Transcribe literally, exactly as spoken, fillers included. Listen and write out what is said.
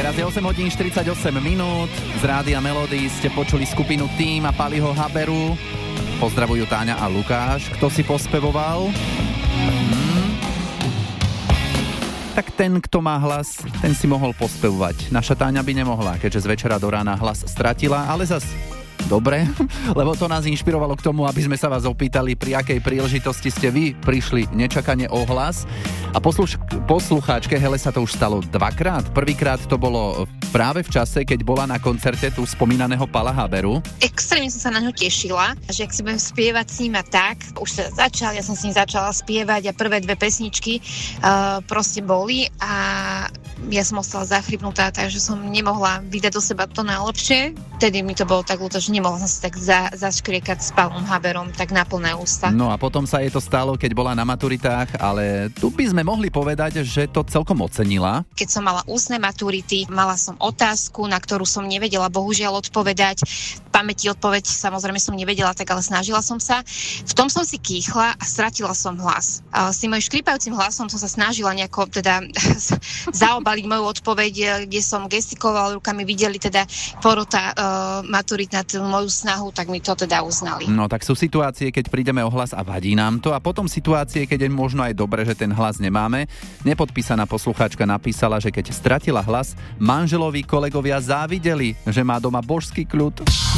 Teraz je osem hodín štyridsaťosem minút. Z Rádia Melody ste počuli skupinu Tým a Paliho Haberu. Pozdravujú Táňa a Lukáš. Kto si pospevoval? Hmm. Tak ten, kto má hlas, ten si mohol pospevovať. Naša Táňa by nemohla, keďže z večera do rána hlas stratila, ale zas dobre, lebo to nás inšpirovalo k tomu, aby sme sa vás opýtali, pri akej príležitosti ste vy prišli nečakane o hlas. A posluš- poslucháčke Hele sa to už stalo dvakrát. Prvýkrát to bolo práve v čase, keď bola na koncerte tu spomínaného Pala Haberu. Extrémne som sa na ňo tešila, že ak si budem spievať s ním a tak, už sa začal, ja som s ním začala spievať a prvé dve pesničky uh, proste boli a ja som ostala zachrypnutá, takže som nemohla vydať do seba to najlepšie. Vtedy mi to bolo tak ľúto, že nemohla som si tak za, zaškriekať s Palom Haberom tak na plné ústa. No a potom sa jej to stalo, keď bola na maturitách, ale tu by sme mohli povedať, že to celkom ocenila. Keď som mala ústne maturity, mala som otázku, na ktorú som nevedela bohužiaľ odpovedať. V pamäti odpoveď samozrejme som nevedela, tak ale snažila som sa. V tom som si kýchla a stratila som hlas. A s tým mojím škripajúcim hlasom som sa snažila nejako teda zaobaliť moju odpoveď, kde som gestikovala rukami, videli teda porota uh, maturitná moju snahu, tak mi to teda uznali. No tak sú situácie, keď prídeme o hlas a vadí nám to, a potom situácie, keď je možno aj dobre, že ten hlas nemáme. Nepodpísaná poslucháčka napísala, že keď stratila hlas, manželovi kolegovia závideli, že má doma božský kľud.